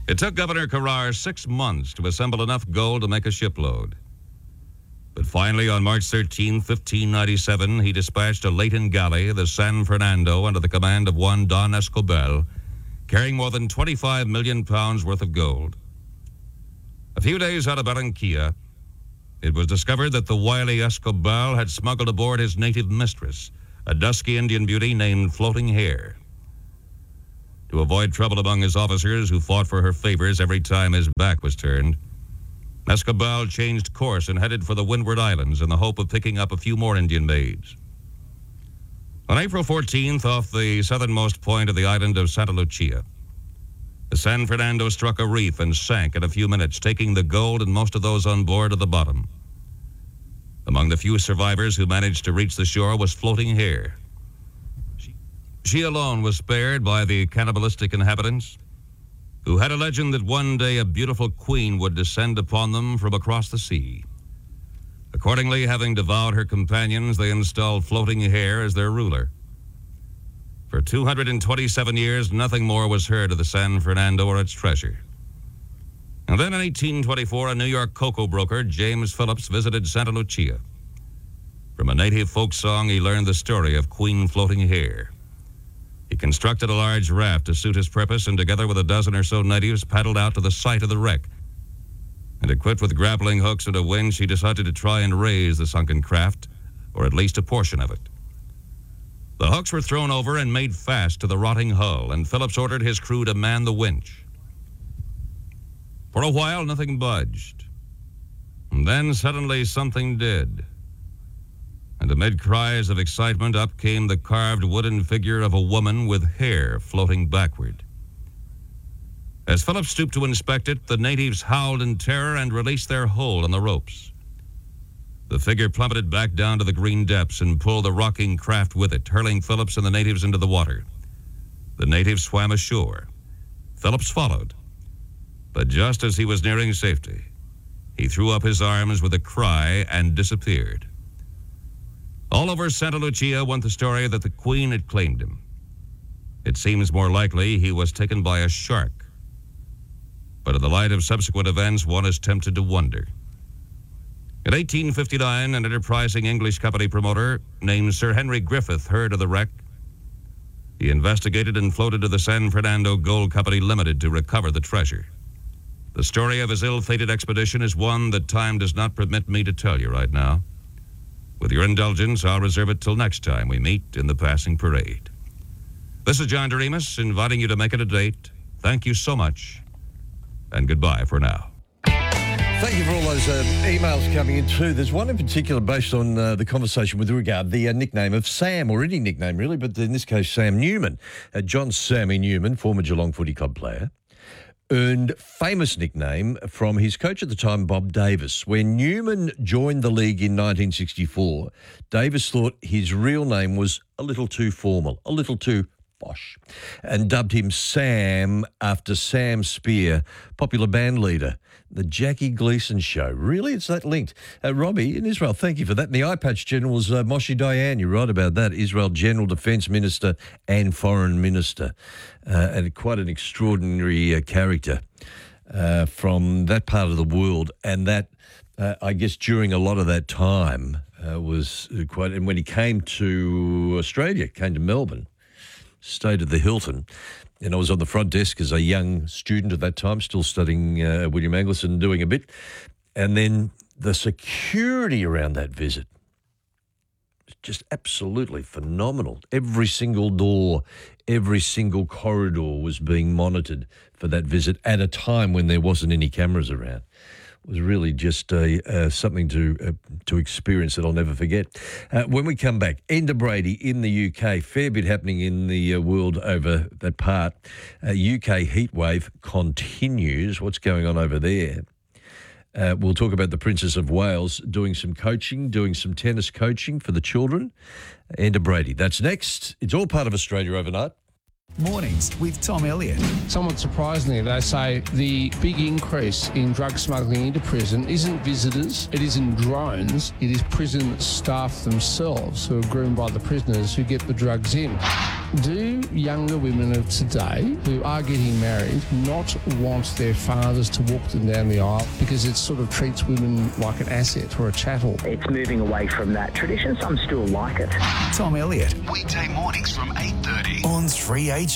It took Governor Carrar 6 months to assemble enough gold to make a shipload. But finally, on March 13, 1597, he dispatched a laden galley, the San Fernando, under the command of one Don Escobel, carrying more than 25 million pounds worth of gold. A few days out of Barranquilla, it was discovered that the wily Escobel had smuggled aboard his native mistress, a dusky Indian beauty named Floating Hair. To avoid trouble among his officers, who fought for her favors every time his back was turned, Escobel changed course and headed for the Windward Islands in the hope of picking up a few more Indian maids. On April 14th, off the southernmost point of the island of Santa Lucia, the San Fernando struck a reef and sank in a few minutes, taking the gold and most of those on board to the bottom. Among the few survivors who managed to reach the shore was Floating Hair. She alone was spared by the cannibalistic inhabitants, who had a legend that one day a beautiful queen would descend upon them from across the sea. Accordingly, having devoured her companions, they installed Floating Hair as their ruler. For 227 years, nothing more was heard of the San Fernando or its treasure. And then in 1824, a New York cocoa broker, James Phillips, visited Santa Lucia. From a native folk song, he learned the story of Queen Floating Hair. He constructed a large raft to suit his purpose, and together with a dozen or so natives, paddled out to the site of the wreck. And equipped with grappling hooks and a winch, he decided to try and raise the sunken craft, or at least a portion of it. The hooks were thrown over and made fast to the rotting hull, and Phillips ordered his crew to man the winch. For a while, nothing budged. And then suddenly something did. And amid cries of excitement, up came the carved wooden figure of a woman with hair floating backward. As Phillips stooped to inspect it, the natives howled in terror and released their hold on the ropes. The figure plummeted back down to the green depths and pulled the rocking craft with it, hurling Phillips and the natives into the water. The natives swam ashore. Phillips followed. But just as he was nearing safety, he threw up his arms with a cry and disappeared. All over Santa Lucia went the story that the Queen had claimed him. It seems more likely he was taken by a shark. But in the light of subsequent events, one is tempted to wonder. In 1859, an enterprising English company promoter named Sir Henry Griffith heard of the wreck. He investigated and floated to the San Fernando Gold Company Limited to recover the treasure. The story of his ill-fated expedition is one that time does not permit me to tell you right now. With your indulgence, I'll reserve it till next time we meet in the passing parade. This is John Doremus inviting you to make it a date. Thank you so much, and goodbye for now. Thank you for all those emails coming in too. There's one in particular based on the conversation with regard the nickname of Sam, or any nickname really, but in this case Sam Newman. John Sammy Newman, former Geelong Footy Club player, earned famous nickname from his coach at the time, Bob Davis. When Newman joined the league in 1964, Davis thought his real name was a little too formal, a little too posh, and dubbed him Sam after Sam Spear, popular band leader. The Jackie Gleason Show. Really? It's that linked. Robbie in Israel, thank you for that. And the Eye Patch General was Moshe Dayan. You're right about that. Israel General Defence Minister and Foreign Minister. And quite an extraordinary character from that part of the world. And that, I guess, during a lot of that time was quite... And when he came to Australia, came to Melbourne, stayed at the Hilton, and I was on the front desk as a young student at that time, still studying William Angleston, doing a bit. And then the security around that visit, just absolutely phenomenal. Every single door, every single corridor was being monitored for that visit at a time when there wasn't any cameras around. It was really just something to experience that I'll never forget. When we come back, Enda Brady in the UK, fair bit happening in the world over that part. UK heatwave continues. What's going on over there? We'll talk about the Princess of Wales doing some coaching, doing some tennis coaching for the children. Enda Brady. That's next. It's all part of Australia Overnight. Mornings with Tom Elliott. Somewhat surprisingly, they say the big increase in drug smuggling into prison isn't visitors, it isn't drones, it is prison staff themselves who are groomed by the prisoners who get the drugs in. Do younger women of today who are getting married not want their fathers to walk them down the aisle because it sort of treats women like an asset or a chattel? It's moving away from that tradition. Some still like it. Tom Elliott. Weekday mornings from 8:30 on 3AJ.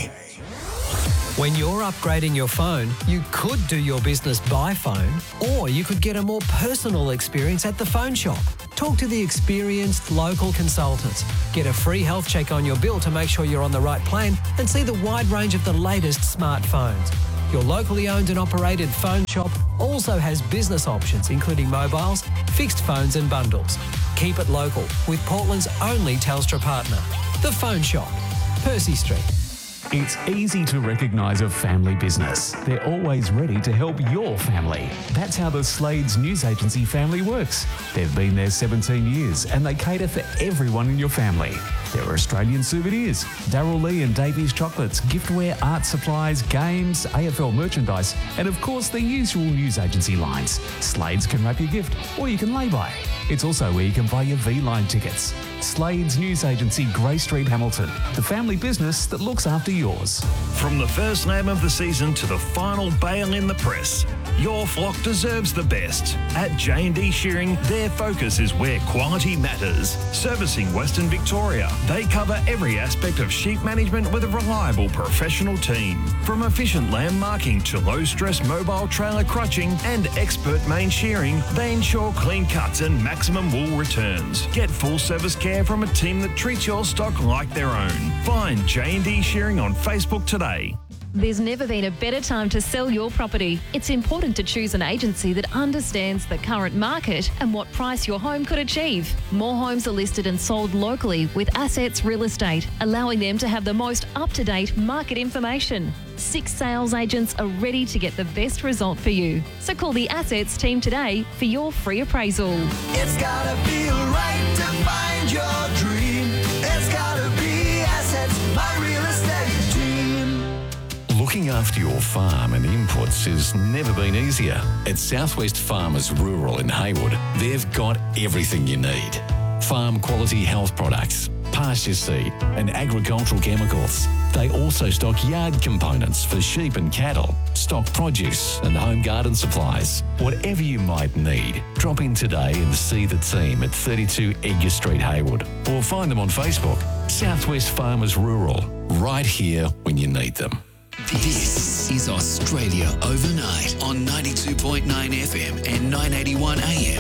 When you're upgrading your phone, you could do your business by phone, or you could get a more personal experience at the phone shop. Talk to the experienced local consultants. Get a free health check on your bill to make sure you're on the right plan, and see the wide range of the latest smartphones. Your locally owned and operated phone shop also has business options, including mobiles, fixed phones and bundles. Keep it local with Portland's only Telstra partner, The Phone Shop, Percy Street. It's easy to recognise a family business. They're always ready to help your family. That's how the Slades News Agency family works. They've been there 17 years and they cater for everyone in your family. There are Australian souvenirs, Darryl Lee and Davies chocolates, giftware, art supplies, games, AFL merchandise, and of course the usual news agency lines. Slades can wrap your gift or you can lay-by. It's also where you can buy your V-Line tickets. Slades News Agency, Grey Street, Hamilton. The family business that looks after yours. From the first name of the season to the final bale in the press, your flock deserves the best. At J&D Shearing, their focus is where quality matters. Servicing Western Victoria, they cover every aspect of sheep management with a reliable professional team. From efficient lamb marking to low-stress mobile trailer crutching and expert main shearing, they ensure clean cuts and maximum wool returns. Get full service care from a team that treats your stock like their own. Find J&D Shearing on Facebook today. There's never been a better time to sell your property. It's important to choose an agency that understands the current market and what price your home could achieve. More homes are listed and sold locally with Assets Real Estate, allowing them to have the most up-to-date market information. 6 sales agents are ready to get the best result for you. So call the Assets team today for your free appraisal. It's gotta feel right to find your dream. It's gotta be Assets, my real estate team. Looking after your farm and inputs has never been easier. At Southwest Farmers Rural in Haywood, they've got everything you need. Farm quality health products, pasture seed and agricultural chemicals. They also stock yard components for sheep and cattle, stock produce and home garden supplies. Whatever you might need, drop in today and see the team at 32 Edgar Street, Haywood, or find them on Facebook. Southwest Farmers Rural, right here when you need them. This is Australia Overnight on 92.9 FM and 981 AM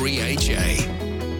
3AJ.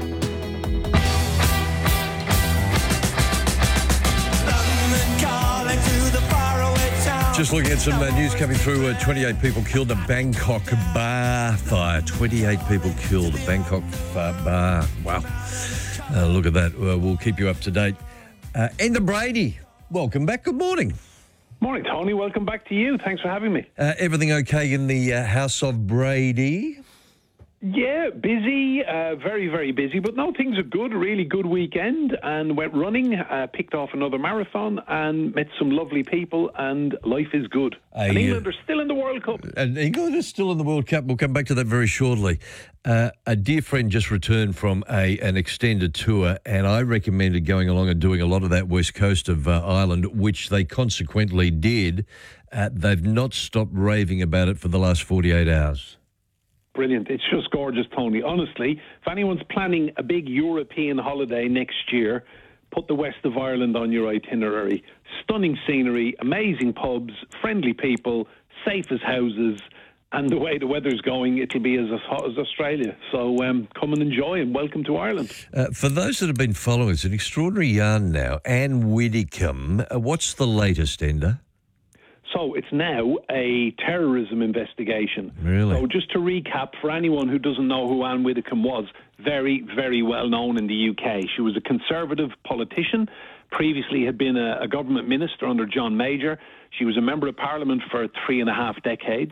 Just looking at some news coming through. 28 people killed at Bangkok bar fire. 28 people killed at Bangkok bar. Wow. Look at that. We'll keep you up to date. Enda Brady, welcome back. Good morning. Morning, Tony. Welcome back to you. Thanks for having me. Everything okay in the House of Brady? Yeah, busy, very, very busy. But no, things are good. Really good weekend. And went running, picked off another marathon and met some lovely people. And life is good. And England are still in the World Cup. And England is still in the World Cup. We'll come back to that very shortly. A dear friend just returned from an extended tour, and I recommended going along and doing a lot of that west coast of Ireland, which they consequently did. They've not stopped raving about it for the last 48 hours. Brilliant. It's just gorgeous, Tony. Honestly, if anyone's planning a big European holiday next year, put the west of Ireland on your itinerary. Stunning scenery, amazing pubs, friendly people, safe as houses, and the way the weather's going, it'll be as hot as Australia. So come and enjoy and welcome to Ireland. For those that have been following, it's an extraordinary yarn now. Anne Widdecombe, what's the latest, Enda? So it's now a terrorism investigation. Really? So just to recap, for anyone who doesn't know who Anne Widdecombe was, very, very well known in the UK. She was a Conservative politician, previously had been a government minister under John Major. She was a member of Parliament for 3.5 decades.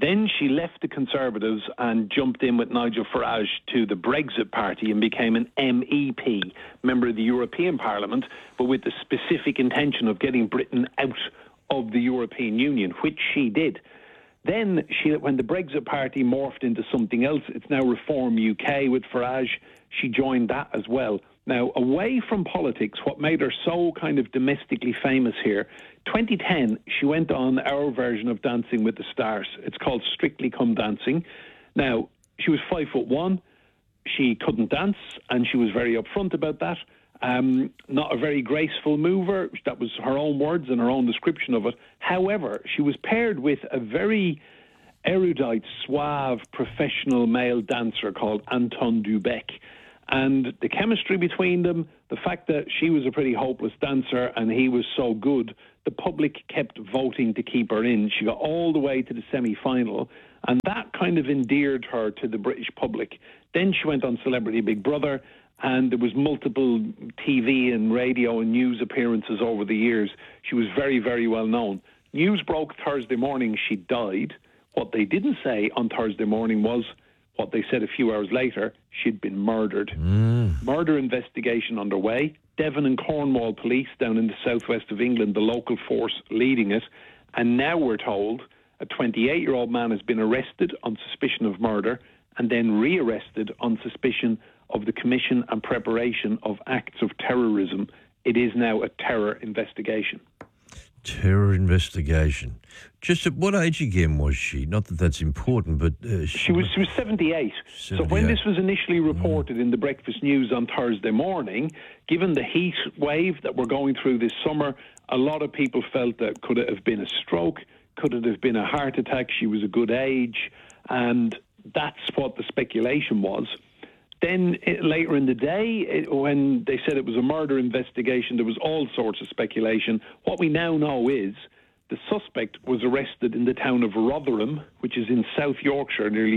Then she left the Conservatives and jumped in with Nigel Farage to the Brexit Party and became an MEP, member of the European Parliament, but with the specific intention of getting Britain out of the European Union, which she did. Then, when the Brexit Party morphed into something else, it's now Reform UK with Farage, she joined that as well. Now, away from politics, what made her so kind of domestically famous here, 2010, she went on our version of Dancing with the Stars. It's called Strictly Come Dancing. Now, she was 5'1", she couldn't dance, and she was very upfront about that. Not a very graceful mover. That was her own words and her own description of it. However, she was paired with a very erudite, suave, professional male dancer called Anton Dubek. And the chemistry between them, the fact that she was a pretty hopeless dancer and he was so good, the public kept voting to keep her in. She got all the way to the semi-final, and that kind of endeared her to the British public. Then she went on Celebrity Big Brother, and there was multiple TV and radio and news appearances over the years. She was very, very well known. News broke Thursday morning she died. What they didn't say on Thursday morning was what they said a few hours later: she'd been murdered. Murder investigation underway. Devon and Cornwall police down in the southwest of England, the local force leading it. And now we're told a 28-year-old man has been arrested on suspicion of murder and then rearrested on suspicion of the commission and preparation of acts of terrorism. It is now a terror investigation. Terror investigation. Just at what age again was she? Not that that's important, but... She was 78. So when this was initially reported in the Breakfast News on Thursday morning, given the heat wave that we're going through this summer, a lot of people felt that could it have been a stroke? Could it have been a heart attack? She was a good age. And that's what the speculation was. Then later in the day, when they said it was a murder investigation, there was all sorts of speculation. What we now know is the suspect was arrested in the town of Rotherham, which is in South Yorkshire, nearly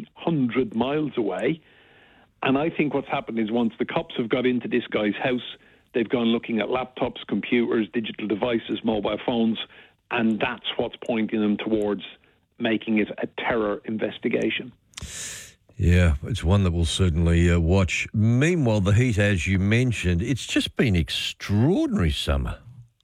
300 miles away. And I think what's happened is once the cops have got into this guy's house, they've gone looking at laptops, computers, digital devices, mobile phones, and that's what's pointing them towards making it a terror investigation. Yeah, it's one that we'll certainly watch. Meanwhile, the heat, as you mentioned, it's just been extraordinary summer.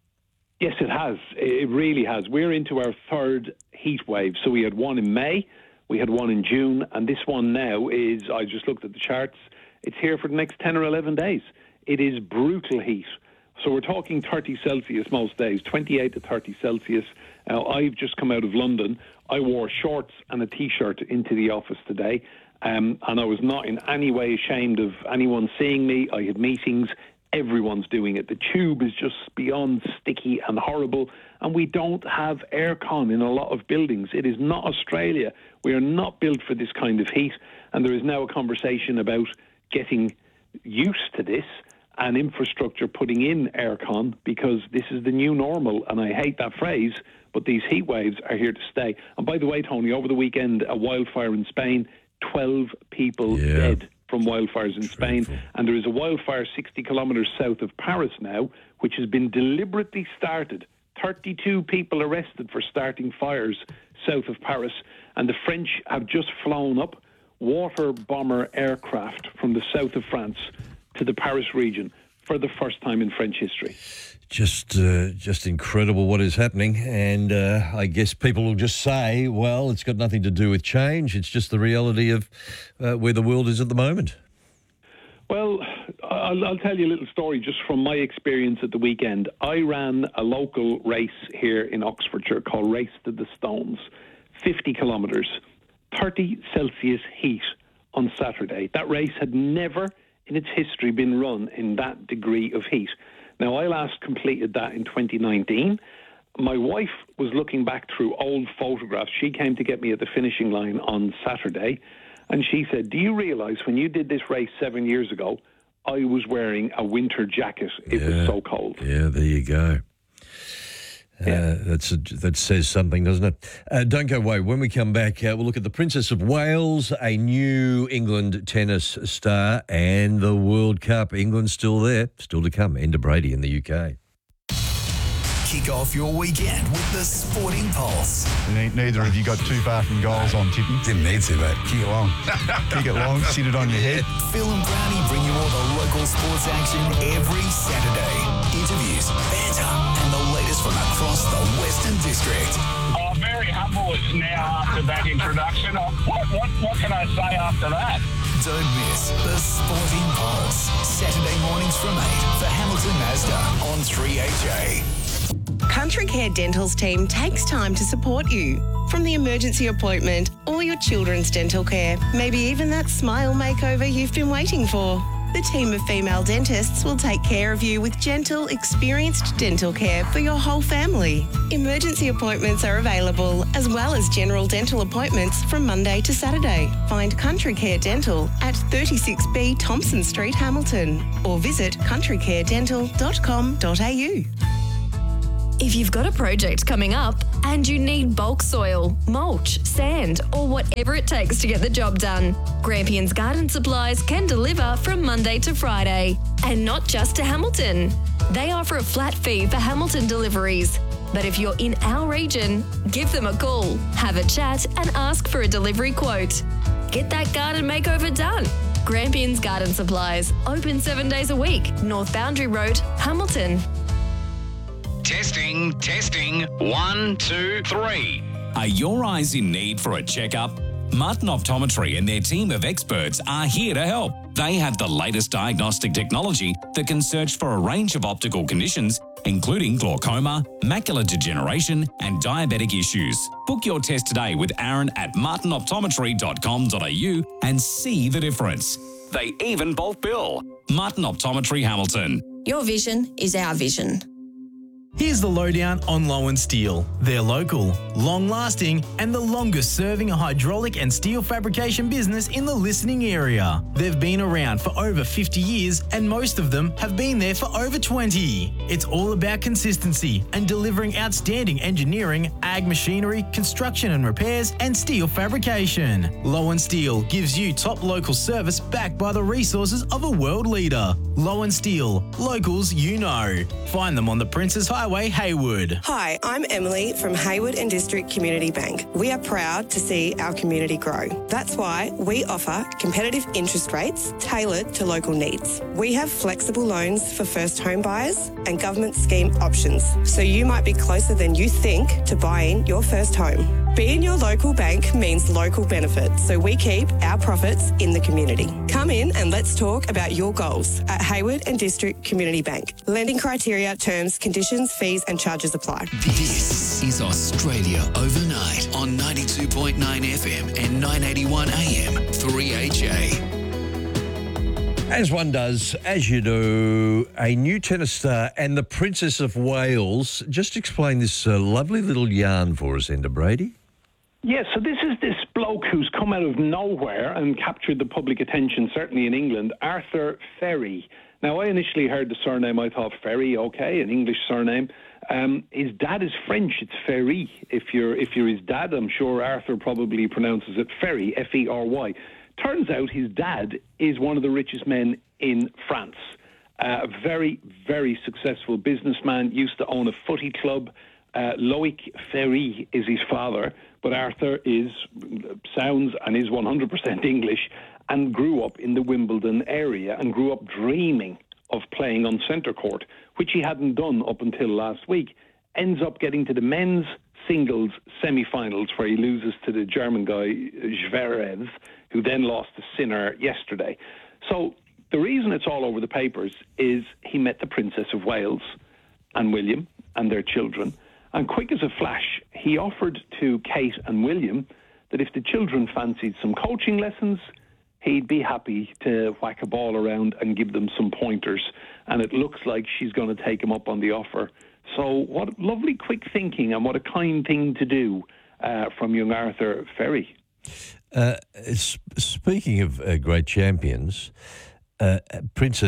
Yes, it has. It really has. We're into our third heat wave. So we had one in May, we had one in June, and this one now is, I just looked at the charts, it's here for the next 10 or 11 days. It is brutal heat. So we're talking 30 Celsius most days, 28 to 30 Celsius. Now, I've just come out of London. I wore shorts and a T-shirt into the office today. And I was not in any way ashamed of anyone seeing me. I had meetings. Everyone's doing it. The tube is just beyond sticky and horrible. And we don't have aircon in a lot of buildings. It is not Australia. We are not built for this kind of heat. And there is now a conversation about getting used to this and infrastructure putting in aircon, because this is the new normal. And I hate that phrase, but these heat waves are here to stay. And by the way, Tony, over the weekend, a wildfire in Spain, 12 people dead from wildfires in Spain. And there is a wildfire 60 kilometres south of Paris now, which has been deliberately started. 32 people arrested for starting fires south of Paris. And the French have just flown up water bomber aircraft from the south of France to the Paris region for the first time in French history. Just incredible what is happening. And I guess people will just say, well, it's got nothing to do with change. It's just the reality of where the world is at the moment. Well, I'll tell you a little story just from my experience at the weekend. I ran a local race here in Oxfordshire called Race to the Stones, 50 kilometres, 30 Celsius heat on Saturday. That race had never in its history been run in that degree of heat. Now, I last completed that in 2019. My wife was looking back through old photographs. She came to get me at the finishing line on Saturday, and she said, do you realise when you did this race 7 years ago, I was wearing a winter jacket. It was so cold. Yeah, there you go. That says something, doesn't it? Don't go away. When we come back, we'll look at the Princess of Wales, a new England tennis star, and the World Cup. England's still there, still to come. Enda Brady in the UK. Kick off your weekend with the Sporting Pulse. Neither of you got too far from goals on tipping. Didn't need to, mate. Kick it long. Kick it long, sit it on your head. Phil and Brownie bring you all the local sports action every Saturday. Interviews, banter, and the latest from across the Western District. Oh, very humble now after that introduction. What can I say after that? Don't miss the Sporting Pulse. Saturday mornings from 8 for Hamilton Mazda on 3HA. Country Care Dental's team takes time to support you. From the emergency appointment or your children's dental care, maybe even that smile makeover you've been waiting for. The team of female dentists will take care of you with gentle, experienced dental care for your whole family. Emergency appointments are available, as well as general dental appointments from Monday to Saturday. Find Country Care Dental at 36B Thompson Street, Hamilton, or visit countrycaredental.com.au. If you've got a project coming up and you need bulk soil, mulch, sand, or whatever it takes to get the job done, Grampians Garden Supplies can deliver from Monday to Friday. And not just to Hamilton. They offer a flat fee for Hamilton deliveries. But if you're in our region, give them a call, have a chat, and ask for a delivery quote. Get that garden makeover done. Grampians Garden Supplies, open 7 days a week, North Boundary Road, Hamilton. Testing. 1, 2, 3. Are your eyes in need for a checkup? Martin Optometry and their team of experts are here to help. They have the latest diagnostic technology that can search for a range of optical conditions, including glaucoma, macular degeneration, and diabetic issues. Book your test today with Aaron at martinoptometry.com.au and see the difference. They even bulk bill. Martin Optometry Hamilton. Your vision is our vision. Here's the lowdown on Lowen Steel. They're local, long-lasting, and the longest-serving hydraulic and steel fabrication business in the listening area. They've been around for over 50 years, and most of them have been there for over 20. It's all about consistency and delivering outstanding engineering, ag machinery, construction and repairs, and steel fabrication. Lowen Steel gives you top local service backed by the resources of a world leader. Lowen Steel, locals you know. Find them on the Princess Highway, Hayward. Hi, I'm Emily from Hayward and District Community Bank. We are proud to see our community grow. That's why we offer competitive interest rates tailored to local needs. We have flexible loans for first home buyers and government scheme options, so you might be closer than you think to buying your first home. Being your local bank means local benefits, so we keep our profits in the community. Come in and let's talk about your goals at Hayward and District Community Bank. Lending criteria, terms, conditions, fees and charges apply. This is Australia Overnight on 92.9 FM and 981 AM 3HA. As one does, as you do, a new tennis star and the Princess of Wales. Just explain this lovely little yarn for us, Enda Brady. Yeah, so this is this bloke who's come out of nowhere and captured the public attention, certainly in England, Arthur Ferry. Now, I initially heard the surname, I thought Ferry, okay, an English surname. His dad is French, it's Ferry. If you're his dad, I'm sure Arthur probably pronounces it Ferry, F-E-R-Y. Turns out his dad is one of the richest men in France. A very, very successful businessman, used to own a footy club. Loic Ferry is his father, but Arthur sounds and is 100% English and grew up in the Wimbledon area and grew up dreaming of playing on centre court, which he hadn't done up until last week. Ends up getting to the men's singles semi-finals where he loses to the German guy Zverev, who then lost to Sinner yesterday. So the reason it's all over the papers is he met the Princess of Wales and William and their children. And quick as a flash, he offered to Kate and William that if the children fancied some coaching lessons, he'd be happy to whack a ball around and give them some pointers. And it looks like she's going to take him up on the offer. So what lovely quick thinking and what a kind thing to do from young Arthur Ferry. Speaking of great champions, Prince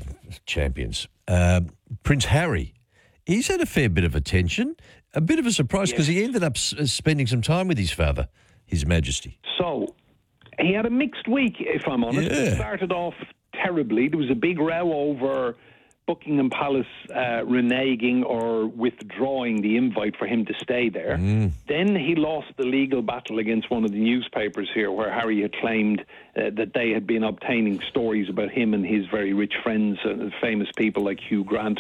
Harry, he's had a fair bit of attention, a bit of a surprise because he ended up spending some time with his father, His Majesty. So he had a mixed week, if I'm honest. It started off terribly. There was a big row over Buckingham Palace reneging or withdrawing the invite for him to stay there. Then he lost the legal battle against one of the newspapers here, where Harry had claimed that they had been obtaining stories about him and his very rich friends, famous people like Hugh Grant,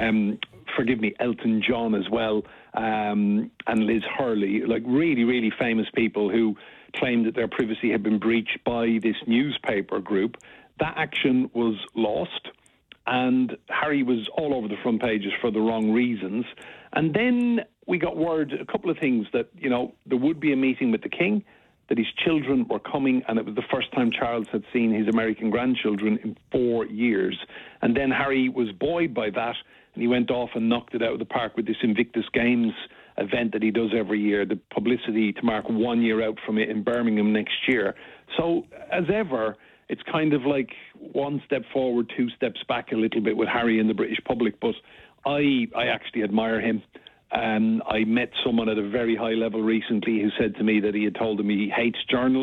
Elton John as well, and Liz Hurley, like really, really famous people who claimed that their privacy had been breached by this newspaper group. That action was lost, and Harry was all over the front pages for the wrong reasons. And then we got word, a couple of things, that, you know, there would be a meeting with the King, that his children were coming, and it was the first time Charles had seen his American grandchildren in 4 years. And then Harry was buoyed by that, and he went off and knocked it out of the park with this Invictus Games event that he does every year, the publicity to mark 1 year out from it in Birmingham next year. So, as ever, it's kind of like one step forward, two steps back a little bit with Harry and the British public, but I actually admire him. I met someone at a very high level recently who said to me that he had told him he hates journalists.